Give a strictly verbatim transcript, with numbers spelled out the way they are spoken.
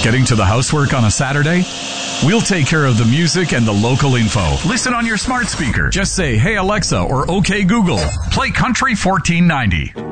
Getting to the housework on a Saturday? We'll take care of the music and the local info. Listen on your smart speaker. Just say, "Hey Alexa," or "Okay Google, play Country fourteen ninety."